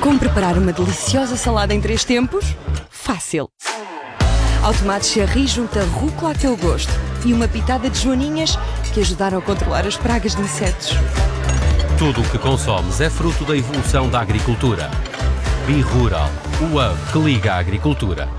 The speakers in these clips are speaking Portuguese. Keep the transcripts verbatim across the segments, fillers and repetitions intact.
Como preparar uma deliciosa salada em três tempos? Fácil! Ao tomate cherry junta rúcula a teu gosto e uma pitada de joaninhas que ajudaram a controlar as pragas de insetos. Tudo o que consomes é fruto da evolução da agricultura. BeRural, o hub que liga a agricultura.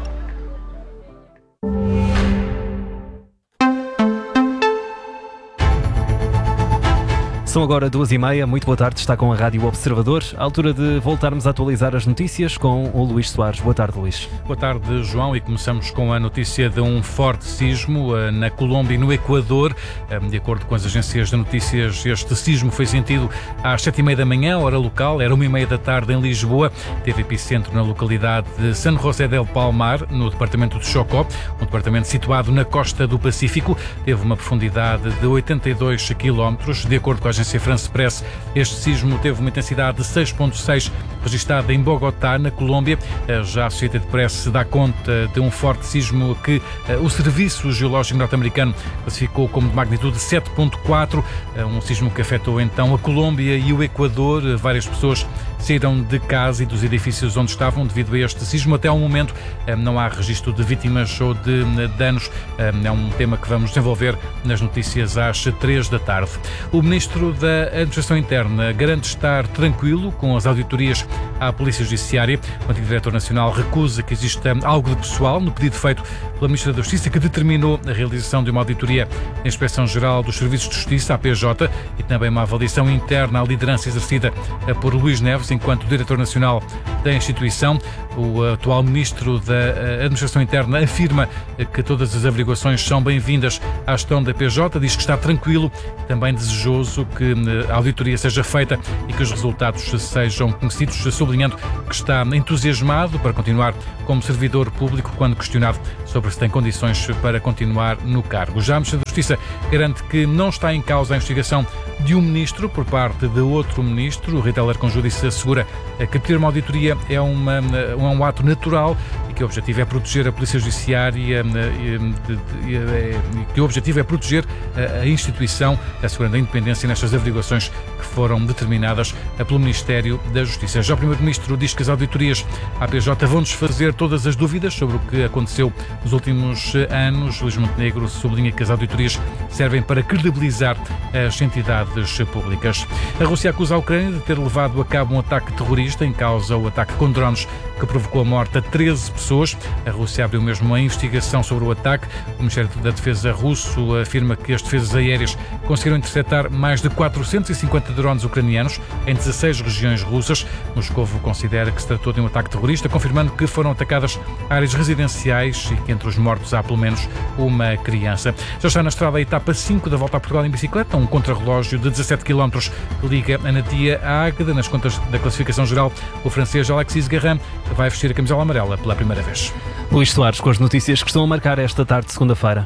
São agora duas e meia, muito boa tarde, está com a Rádio Observador, à altura de voltarmos a atualizar as notícias com o Luís Soares. Boa tarde, Luís. Boa tarde, João, e começamos com a notícia de um forte sismo na Colômbia e no Equador. De acordo com as agências de notícias, este sismo foi sentido às sete e meia da manhã, hora local, era uma e meia da tarde em Lisboa. Teve epicentro na localidade de San José del Palmar, no departamento de Chocó, um departamento situado na costa do Pacífico. Teve uma profundidade de oitenta e dois quilómetros, de acordo com a agência France Press. Este sismo teve uma intensidade de seis ponto seis, registada em Bogotá, na Colômbia. Já a Associated Press dá conta de um forte sismo que o Serviço Geológico norte-americano classificou como de magnitude sete ponto quatro, um sismo que afetou então a Colômbia e o Equador. Várias pessoas saíram de casa e dos edifícios onde estavam devido a este sismo. Até ao momento não há registro de vítimas ou de danos. É um tema que vamos desenvolver nas notícias às três da tarde. O Ministro da Administração Interna garante estar tranquilo com as auditorias à Polícia Judiciária. O antigo Diretor Nacional recusa que exista algo de pessoal no pedido feito pela Ministra da Justiça, que determinou a realização de uma auditoria na Inspeção-Geral dos Serviços de Justiça, a P J, e também uma avaliação interna à liderança exercida por Luís Neves, enquanto Diretor Nacional da instituição. O atual Ministro da Administração Interna afirma que todas as averiguações são bem-vindas à gestão da P J, diz que está tranquilo, também desejoso que a auditoria seja feita e que os resultados sejam conhecidos, sublinhando que está entusiasmado para continuar como servidor público quando questionado sobre se tem condições para continuar no cargo. Já a Ministra da Justiça garante que não está em causa a investigação de um ministro por parte de outro ministro. Rita Alarcón Júdice assegura que pedir uma auditoria é, uma, é um ato natural e que o objetivo é proteger a Polícia Judiciária e que o objetivo é proteger a instituição, assegurando a independência nestas averiguações que foram determinadas pelo Ministério da Justiça. Já o Primeiro-Ministro diz que as auditorias à P J vão desfazer todas as dúvidas sobre o que aconteceu nos últimos anos. Luís Montenegro sublinha que as auditorias servem para credibilizar as entidades públicas. A Rússia acusa a Ucrânia de ter levado a cabo um ataque terrorista, em causa o ataque com drones que provocou a morte a treze pessoas. A Rússia abriu mesmo uma investigação sobre o ataque. O Ministério da Defesa russo afirma que as defesas aéreas conseguiram interceptar mais de quatrocentos e cinquenta drones ucranianos em dezasseis regiões russas. Moscovo considera que se tratou de um ataque terrorista, confirmando que foram atacadas áreas residenciais e que entre os mortos há pelo menos uma criança. Já está na estrada a etapa cinco da Volta a Portugal em bicicleta, um contrarrelógio de dezassete quilómetros que liga a Nadia à Águeda. Nas contas da classificação geral, o francês Alexis Garrin vai vestir a camisola amarela pela primeira vez. Luís Soares com as notícias que estão a marcar esta tarde de segunda-feira.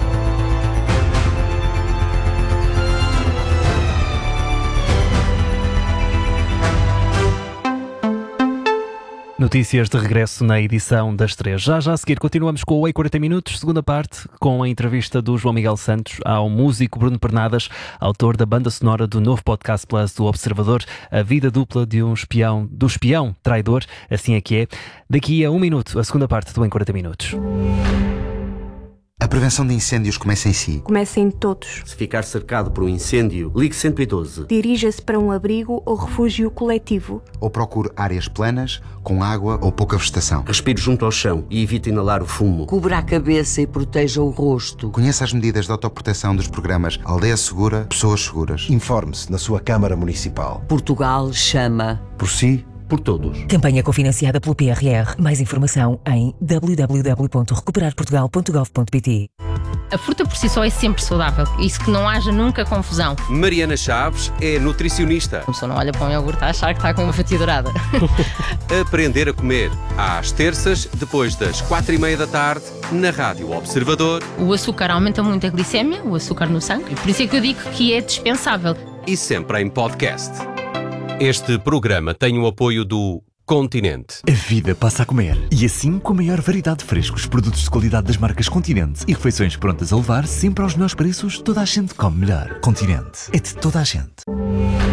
Notícias de regresso na edição das três. Já já a seguir continuamos com o Ei quarenta Minutos, segunda parte, com a entrevista do João Miguel Santos ao músico Bruno Pernadas, autor da banda sonora do novo podcast Plus do Observador, A Vida Dupla de um Espião, do Espião Traidor, assim é que é. Daqui a um minuto, a segunda parte do Em quarenta Minutos. A prevenção de incêndios começa em si. Começa em todos. Se ficar cercado por um incêndio, ligue cento e doze. Dirija-se para um abrigo ou refúgio coletivo. Ou procure áreas planas, com água ou pouca vegetação. Respire junto ao chão e evite inalar o fumo. Cubra a cabeça e proteja o rosto. Conheça as medidas de autoproteção dos programas Aldeia Segura, Pessoas Seguras. Informe-se na sua Câmara Municipal. Portugal chama. Por si, por todos. Campanha cofinanciada pelo P R R. Mais informação em w w w ponto recuperar portugal ponto gov ponto p t. A fruta por si só é sempre saudável. Isso que não haja nunca confusão. Mariana Chaves é nutricionista. A pessoa não olha para um iogurte a achar que está com uma fatia dourada. Aprender a comer. Às terças, depois das quatro e meia da tarde, na Rádio Observador. O açúcar aumenta muito a glicémia, o açúcar no sangue. Por isso é que eu digo que é dispensável. E sempre em podcast. Este programa tem o apoio do Continente. A vida passa a comer. E assim, com a maior variedade de frescos, produtos de qualidade das marcas Continente e refeições prontas a levar sempre aos melhores preços, toda a gente come melhor. Continente. É de toda a gente.